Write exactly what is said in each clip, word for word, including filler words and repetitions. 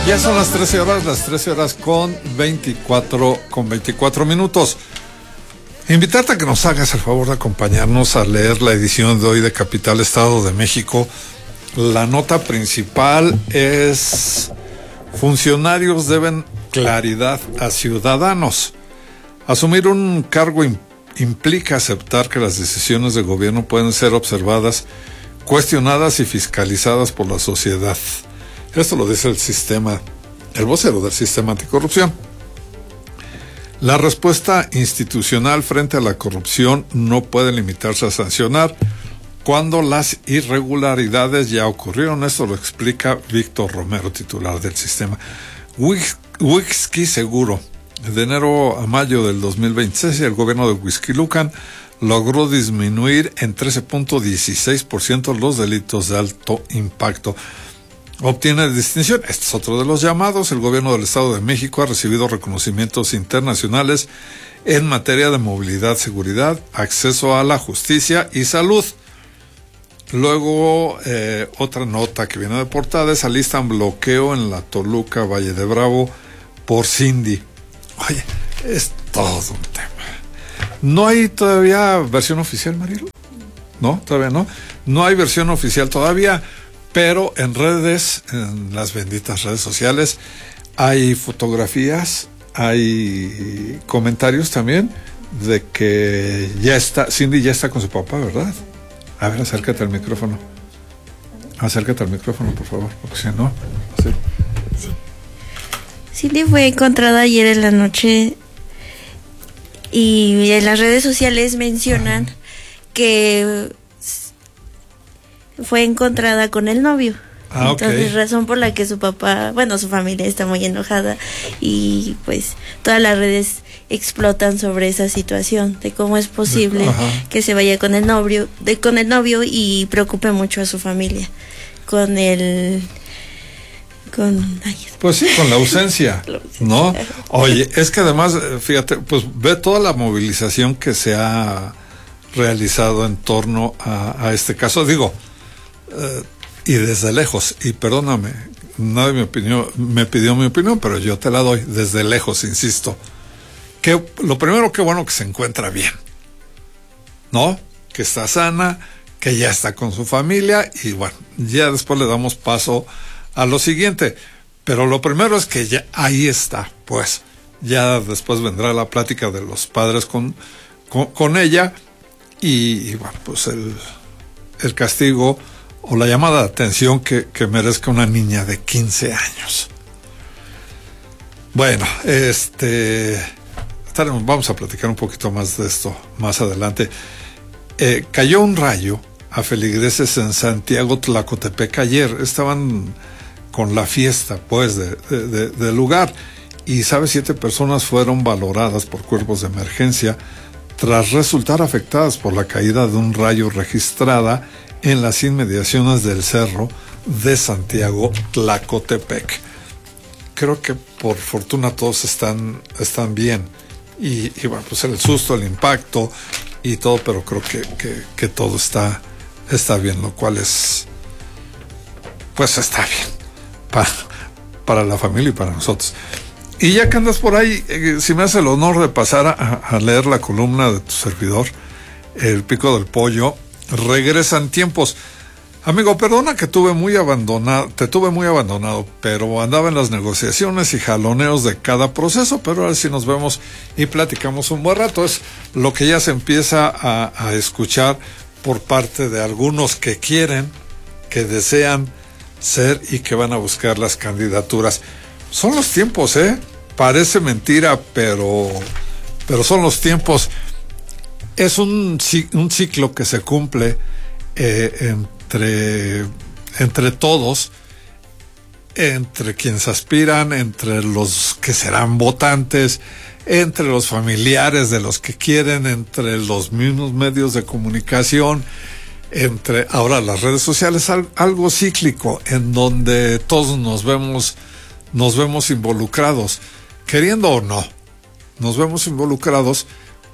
Ya son las trece horas, las trece horas con veinticuatro, con veinticuatro minutos. Invitarte a que nos hagas el favor de acompañarnos a leer la edición de hoy de Capital Estado de México. La nota principal es: funcionarios deben claridad a ciudadanos. Asumir un cargo imp- implica aceptar que las decisiones de gobierno pueden ser observadas, cuestionadas y fiscalizadas por la sociedad. Esto lo dice el sistema, el vocero del sistema anticorrupción. La respuesta institucional frente a la corrupción no puede limitarse a sancionar cuando las irregularidades ya ocurrieron. Esto lo explica Víctor Romero, titular del sistema. Whisky Seguro. De enero a mayo del dos mil veintiséis, el gobierno de Huixquilucan logró disminuir en trece punto dieciséis por ciento los delitos de alto impacto. Obtiene distinción. Este es otro de los llamados. El gobierno del Estado de México ha recibido reconocimientos internacionales en materia de movilidad, seguridad, acceso a la justicia y salud. Luego, eh, otra nota que viene de portada es: alistan bloqueo en la Toluca, Valle de Bravo, por Cindy. Oye, es todo un tema. ¿No hay todavía versión oficial, Marilu? No, todavía no. No hay versión oficial todavía. Pero en redes, en las benditas redes sociales, hay fotografías, hay comentarios también de que ya está, Cindy ya está con su papá, ¿verdad? A ver, acércate al micrófono. Acércate al micrófono, por favor, porque si no... Sí. Cindy fue encontrada ayer en la noche y en las redes sociales mencionan Ajá. que... fue encontrada con el novio. Ah, entonces, okay. Razón por la que su papá, bueno, su familia está muy enojada y pues todas las redes explotan sobre esa situación de cómo es posible Ajá. que se vaya con el novio, de con el novio y preocupe mucho a su familia con el con ay, pues sí, con la ausencia, ¿no? Oye, es que además, fíjate, pues ve toda la movilización que se ha realizado en torno a, a este caso. Digo, Uh, y desde lejos, y perdóname, nadie me, opinión, me pidió mi opinión, pero yo te la doy desde lejos, insisto. Que lo primero, que bueno que se encuentra bien, ¿no? Que está sana, que ya está con su familia, y bueno, ya después le damos paso a lo siguiente. Pero lo primero es que ya ahí está, pues. Ya después vendrá la plática de los padres con, con, con ella, y, y bueno, pues el, el castigo o la llamada de atención que, que merezca una niña de quince años. Bueno, este estaremos, vamos a platicar un poquito más de esto más adelante. Eh, cayó un rayo a feligreses en Santiago Tlacotepec ayer. Estaban con la fiesta, pues, de, de, de, del lugar. Y, ¿sabes? Siete personas fueron valoradas por cuerpos de emergencia tras resultar afectadas por la caída de un rayo registrada en las inmediaciones del cerro de Santiago Tlacotepec. Creo que por fortuna todos están, están bien. Y, y bueno, pues el susto, el impacto y todo, pero creo que, que, que todo está, está bien, lo cual es, pues está bien para, para la familia y para nosotros. Y ya que andas por ahí, eh, si me hace el honor de pasar a, a leer la columna de tu servidor, El Pico del Pollo. Regresan tiempos. Amigo, perdona que tuve muy abandonado, te tuve muy abandonado, pero andaba en las negociaciones y jaloneos de cada proceso, pero ahora sí nos vemos y platicamos un buen rato. Es lo que ya se empieza a, a escuchar por parte de algunos que quieren, que desean ser y que van a buscar las candidaturas. Son los tiempos, ¿eh? Parece mentira, pero, pero son los tiempos. Es un, un ciclo que se cumple eh, entre, entre todos, entre quienes aspiran, entre los que serán votantes, entre los familiares de los que quieren, entre los mismos medios de comunicación, entre ahora las redes sociales, algo cíclico en donde todos nos vemos, nos vemos involucrados, queriendo o no, nos vemos involucrados.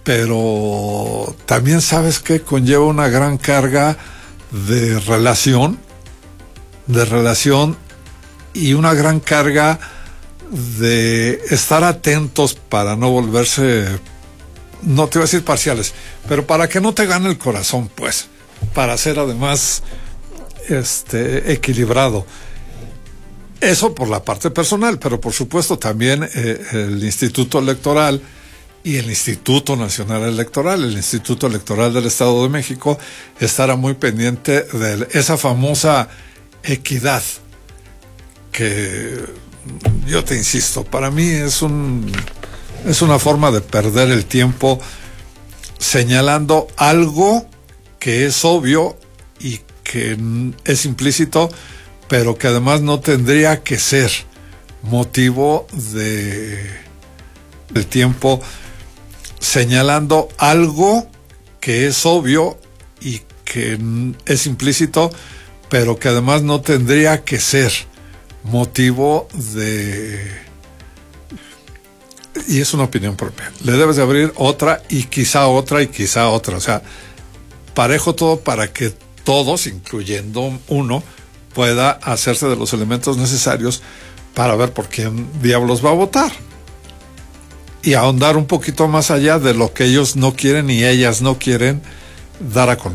Pero también sabes que conlleva una gran carga de relación, de relación y una gran carga de estar atentos para no volverse, no te voy a decir parciales, pero para que no te gane el corazón, pues, para ser además este, equilibrado. Eso por la parte personal, pero por supuesto también eh, el Instituto Electoral y el Instituto Nacional Electoral, el Instituto Electoral del Estado de México, estará muy pendiente de esa famosa equidad que, yo te insisto, para mí es un es una forma de perder el tiempo señalando algo que es obvio y que es implícito, pero que además no tendría que ser motivo de del tiempo, señalando algo que es obvio y que es implícito, pero que además no tendría que ser motivo de... Y es una opinión propia. Le debes de abrir otra y quizá otra y quizá otra. O sea, parejo todo para que todos, incluyendo uno, pueda hacerse de los elementos necesarios para ver por quién diablos va a votar. Y ahondar un poquito más allá de lo que ellos no quieren y ellas no quieren dar a conocer.